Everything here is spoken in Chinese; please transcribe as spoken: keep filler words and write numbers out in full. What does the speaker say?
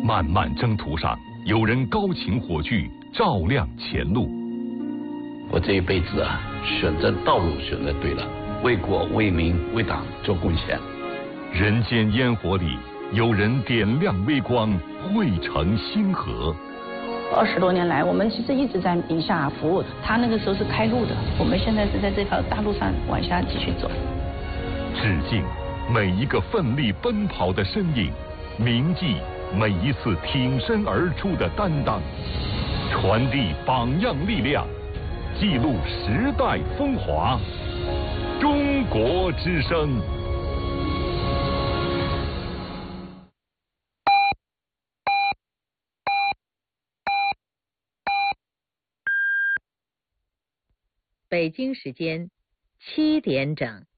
漫漫征途上，有人高擎火炬，照亮前路。 我这一辈子啊，选择道路选择对了，为国为民为党做贡献。 人间烟火里，有人点亮微光，汇成星河。 二十多年来，我们其实一直在宁夏服务，他那个时候是开路的，我们现在是在这条大路上往下继续走。 致敬每一个奋力奔跑的身影，铭记每一次挺身而出的担当，传递榜样力量，记录时代风华。中国之声。 北京时间七点整。